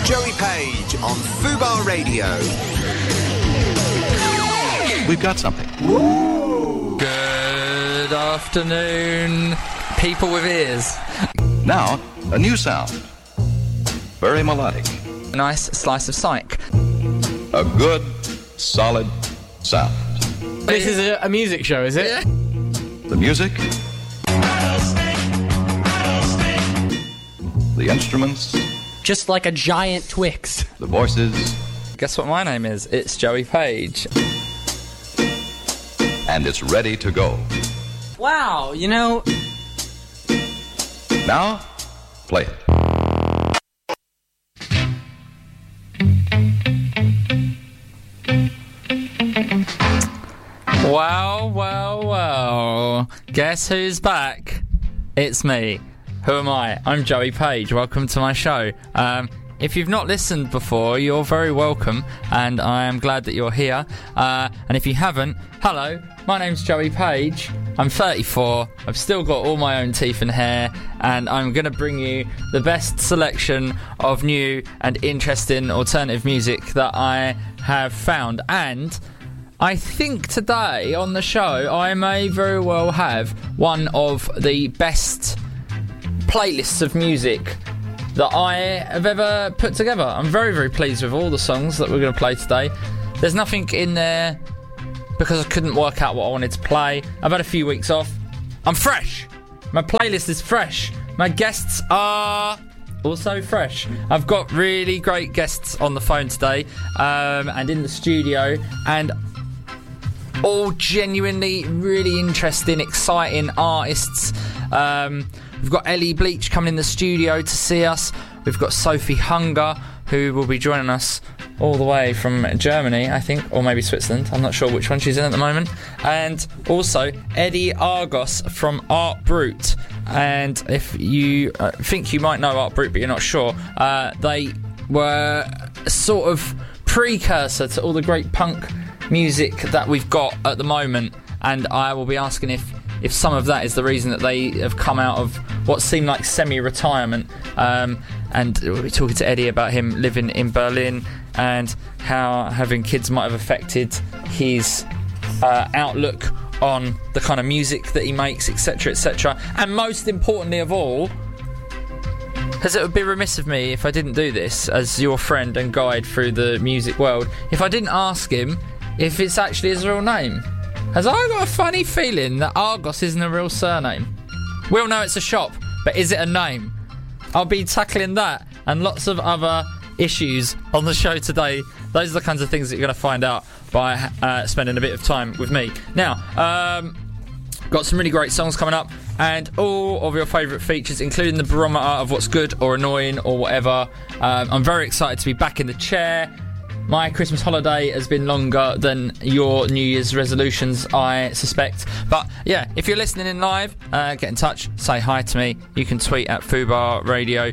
Joey Page on Fubar Radio. We've got something. Good afternoon, people with ears. Now, a new sound. Very melodic. A nice slice of psych. A good, solid sound. This is a music show, is it? Yeah. The music. The instruments. Just like a giant Twix. The voices. Guess what my name is? It's Joey Page. And it's ready to go. Wow, you know... Now, play it. Well. Guess who's back? It's me. Who am I? I'm Joey Page. Welcome to my show. If you've not listened before, you're very welcome, and I am glad that you're here. And if you haven't, hello, my name's Joey Page. I'm 34. I've still got all my own teeth and hair, and I'm going to bring you the best selection of new and interesting alternative music that I have found. And I think today on the show I may very well have one of the best playlists of music that I have ever put together. I'm very, very pleased with all the songs that we're going to play today. There's nothing in there because I couldn't work out what I wanted to play. I've had a few weeks off. I'm fresh. My playlist is fresh. My guests are also fresh. I've got really great guests on the phone today and in the studio, and all genuinely really interesting, exciting artists. We've got Ellie Bleach coming in the studio to see us. We've got Sophie Hunger, who will be joining us all the way from Germany, I think, or maybe Switzerland. I'm not sure which one she's in at the moment. And also Eddie Argos from Art Brut. And if you think you might know Art Brut, but you're not sure, they were a sort of precursor to all the great punk music that we've got at the moment. And I will be asking if some of that is the reason that they have come out of what seemed like semi-retirement. And we'll be talking to Eddie about him living in Berlin and how having kids might have affected his outlook on the kind of music that he makes, etc, etc. And most importantly of all, because it would be remiss of me if I didn't do this as your friend and guide through the music world, if I didn't ask him if it's actually his real name. Has I got a funny feeling that Argos isn't a real surname? We all know it's a shop, but is it a name? I'll be tackling that and lots of other issues on the show today. Those are the kinds of things that you're going to find out by spending a bit of time with me. Now, got some really great songs coming up and all of your favourite features, including the barometer of what's good or annoying or whatever. I'm very excited to be back in the chair. My Christmas holiday has been longer than your New Year's resolutions, I suspect. But yeah, if you're listening in live, get in touch, say hi to me. You can tweet at Fubar Radio,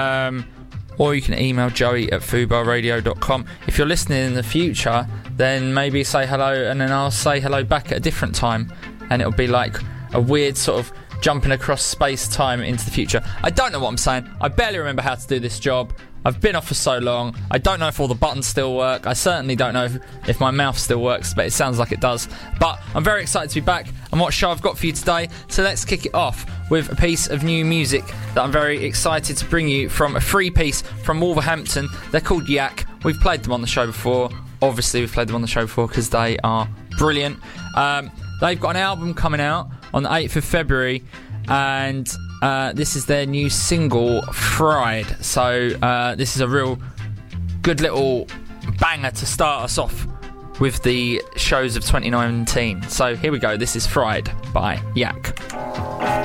or you can email Joey at fubarradio.com. If you're listening in the future, then maybe say hello, and then I'll say hello back at a different time, and it'll be like a weird sort of jumping across space-time into the future. I don't know what I'm saying. I barely remember how to do this job. I've been off for so long. I don't know if all the buttons still work. I certainly don't know if my mouth still works, but it sounds like it does. But I'm very excited to be back and what show I've got for you today. So let's kick it off with a piece of new music that I'm very excited to bring you from a free piece from Wolverhampton. They're called Yak. We've played them on the show before. Obviously, we've played them on the show before because they are brilliant. They've got an album coming out on the 8th of February, and this is their new single, Fried. So this is a real good little banger to start us off with the shows of 2019. So here we go. This is Fried by Yak.